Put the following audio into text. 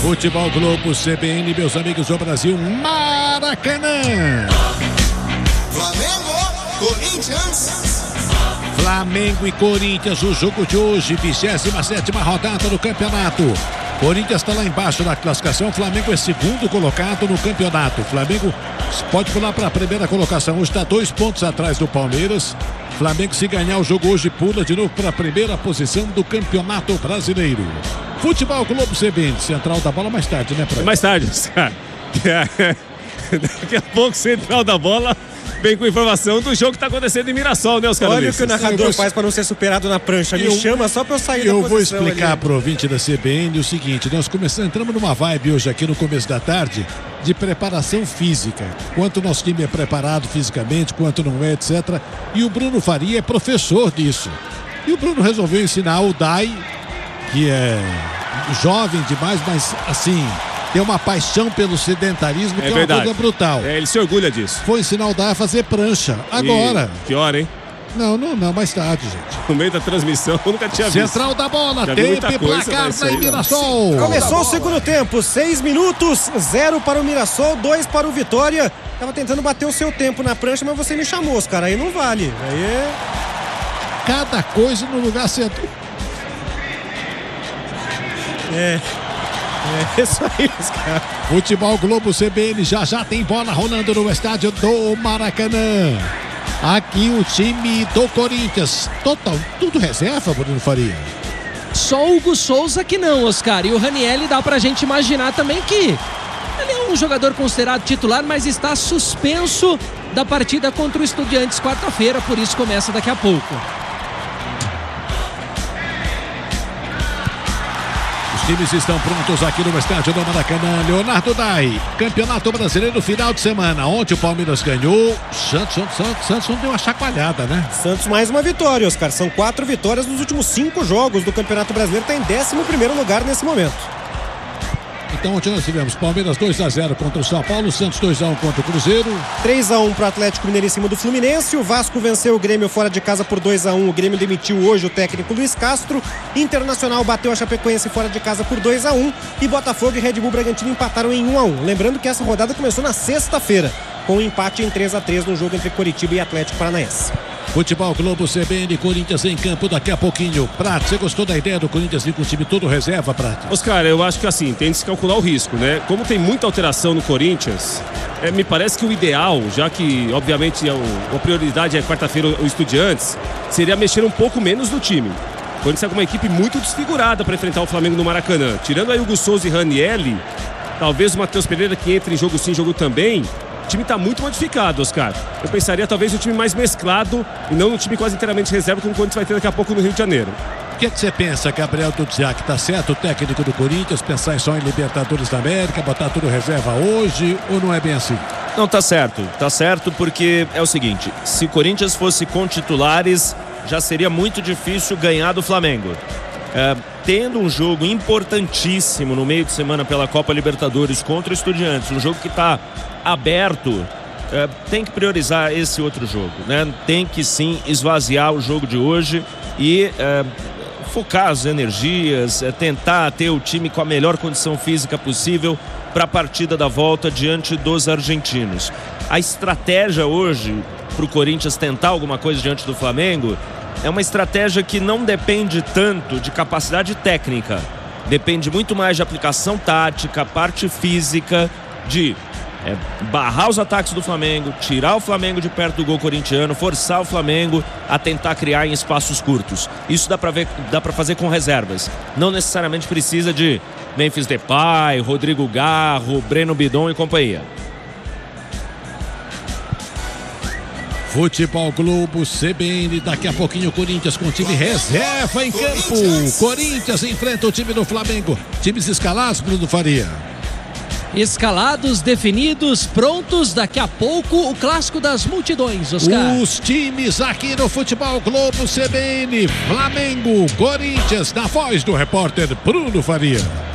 Futebol Globo CBN, meus amigos do Brasil, Maracanã. Flamengo e Corinthians, o jogo de hoje, 27ª rodada do campeonato. Corinthians está lá embaixo na classificação, Flamengo é segundo colocado no campeonato. Flamengo pode pular para a primeira colocação, hoje está 2 pontos atrás do Palmeiras. Flamengo, se ganhar o jogo hoje, pula de novo para a primeira posição do Campeonato Brasileiro. Futebol Globo CBN, central da bola mais tarde, né, Praia? Mais tarde, cara. Daqui a pouco, central da bola vem com informação do jogo que está acontecendo em Mirassol, né, Oscar? Olha o que o narrador faz para não ser superado na prancha. Me chama só para eu sair da posição. Eu vou explicar para o ouvinte da CBN o seguinte: nós entramos numa vibe hoje aqui no começo da tarde de preparação física. Quanto o nosso time é preparado fisicamente, quanto não é, etc. E o Bruno Faria é professor disso. E o Bruno resolveu ensinar o Dai, que é jovem demais, mas assim, tem uma paixão pelo sedentarismo, que é uma coisa brutal. Ele se orgulha disso. Foi ensinar o Dai a fazer prancha. Agora. Que hora, hein? Não, mais tarde, gente. No meio da transmissão, eu nunca tinha visto. Central da bola, tempo e placar para o Mirassol. Começou o segundo tempo, 6 minutos, 0 para o Mirassol, 2 para o Vitória. Tava tentando bater o seu tempo na prancha, mas você me chamou, os caras, aí não vale. Aí é... Cada coisa no lugar certo. É isso aí, cara. Futebol Globo CBN, já tem bola rolando no estádio do Maracanã. Aqui o time do Corinthians, tudo reserva, Bruno Faria. Só o Hugo Souza que não, Oscar. E o Ranieri dá pra gente imaginar também que ele é um jogador considerado titular, mas está suspenso da partida contra o Estudiantes quarta-feira, por isso começa daqui a pouco. Os times estão prontos aqui no estádio do Maracanã. Leonardo Dai, Campeonato Brasileiro final de semana. Ontem o Palmeiras ganhou. Santos não deu uma chacoalhada, né? Santos mais uma vitória, Oscar. São 4 vitórias nos últimos 5 jogos do Campeonato Brasileiro. Está em 11º lugar nesse momento. Então ontem nós tivemos Palmeiras 2-0 contra o São Paulo, Santos 2-1 contra o Cruzeiro. 3-1 para o Atlético Mineiro em cima do Fluminense. O Vasco venceu o Grêmio fora de casa por 2-1. O Grêmio demitiu hoje o técnico Luiz Castro. Internacional bateu a Chapecoense fora de casa por 2-1. E Botafogo e Red Bull Bragantino empataram em 1-1. Lembrando que essa rodada começou na sexta-feira, com um empate em 3-3 no jogo entre Coritiba e Atlético Paranaense. Futebol Globo CBN, Corinthians em campo daqui a pouquinho. Prato, você gostou da ideia do Corinthians vir com o time todo reserva, Prato? Oscar, eu acho que assim, tem que se calcular o risco, né? Como tem muita alteração no Corinthians, me parece que o ideal, já que obviamente a prioridade é quarta-feira o Estudiantes, seria mexer um pouco menos no time. O Corinthians é com uma equipe muito desfigurada para enfrentar o Flamengo no Maracanã. Tirando aí o Hugo Souza e Ranieri, talvez o Matheus Pereira, que entra em jogo sim, jogo também. O time está muito modificado, Oscar. Eu pensaria talvez um time mais mesclado e não um time quase inteiramente reserva, como o Corinthians vai ter daqui a pouco no Rio de Janeiro. O que você pensa, Gabriel Dudziak? Tá certo o técnico do Corinthians pensar só em Libertadores da América, botar tudo reserva hoje, ou não é bem assim? Não, tá certo porque é o seguinte, se o Corinthians fosse com titulares, já seria muito difícil ganhar do Flamengo. Tendo um jogo importantíssimo no meio de semana pela Copa Libertadores contra o Estudiantes, um jogo que está aberto, tem que priorizar esse outro jogo, né? Tem que sim esvaziar o jogo de hoje e focar as energias, tentar ter o time com a melhor condição física possível para a partida da volta diante dos argentinos. A estratégia hoje para o Corinthians tentar alguma coisa diante do Flamengo é uma estratégia que não depende tanto de capacidade técnica, depende muito mais de aplicação tática, parte física, de barrar os ataques do Flamengo, tirar o Flamengo de perto do gol corintiano, forçar o Flamengo a tentar criar em espaços curtos. Isso dá para fazer com reservas. Não necessariamente precisa de Memphis Depay, Rodrigo Garro, Breno Bidon e companhia. Futebol Globo CBN, daqui a pouquinho o Corinthians com o time reserva em campo. Corinthians enfrenta o time do Flamengo. Times escalados, Bruno Faria. Escalados, definidos, prontos. Daqui a pouco o clássico das multidões, Oscar. Os times aqui no Futebol Globo CBN. Flamengo, Corinthians, na voz do repórter Bruno Faria.